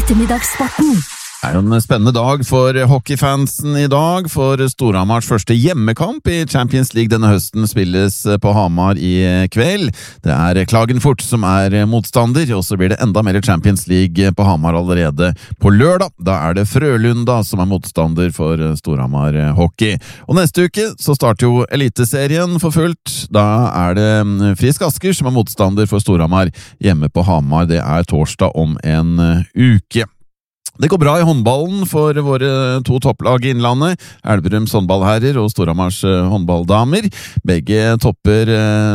Ettermiddagssporten. Det er jo en spennende dag for hockeyfansen i dag, for Storhamars første hjemmekamp i Champions League denne høsten spilles på Hamar i kveld. Det er Klagenfurt som er motstander, og så blir det enda mer Champions League på Hamar allerede på lørdag. Da er det Frølunda som er motstander for Storhamar hockey. Og neste uke så starter jo Eliteserien for fullt. Da er det Frisk Asker som er motstander for Storhamar hjemme på Hamar. Det er torsdag om en uke. Det går bra i håndballen for våre to topplag i Innlandet, Elverums håndballherrer og Storhamars håndballdamer. Begge topper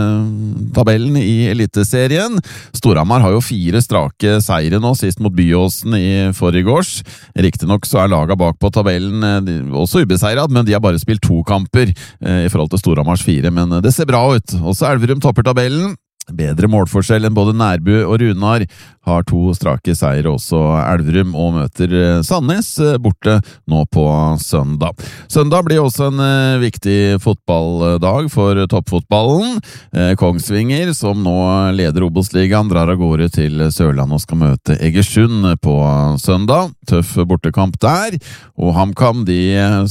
tabellen i Eliteserien. Storhamar har jo 4 strake seire nå, sist mot Byåsen i forrigårs. Riktignok så er laget bak på tabellen også ubeseiret, men de har bare spilt 2 kamper i forhold til Storhamars 4, men det ser bra ut. Også Elverum topper tabellen. Bedre målforskjell enn både Nærbu og Runar, har 2 strake seier også Elverum, og møter Sandnes borte nå på søndag. Søndag blir også en viktig fotballdag for toppfotballen. Kongsvinger, som nå leder Obos-ligaen, drar av gårde til Sørland og skal møte Egersund på søndag. Tøff bortekamp der, og HamKam de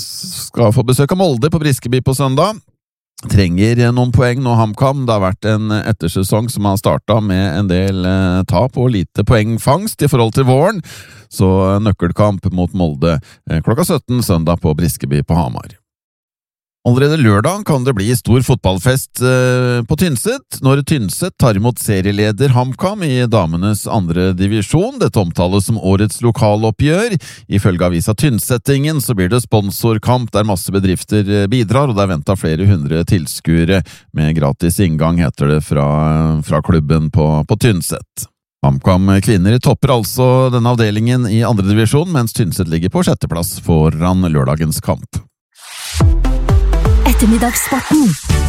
skal få besøk av Molde på Briskeby på søndag. Trenger noen poeng nå HamKam. Det har vært en ettersesong som har startet med en del tap og lite poengfangst i forhold til våren, så nøkkelkamp mot Molde klokka 17 søndag på Briskeby på Hamar. Allerede lørdag kan det bli stor fotballfest på Tynset, når Tynset tar imot serieleder HamKam i damenes 2. divisjon. Dette omtales som årets lokaloppgjør. Ifølge avisa Tynsettingen så blir det sponsorkamp der masse bedrifter bidrar, og det er ventet flere 100 tilskuere med gratis inngang, heter det fra klubben på Tynset. HamKam kvinner topper altså denne avdelingen i 2. divisjon, mens Tynset ligger på 6. plass foran lørdagens kamp. Ettermiddagssporten.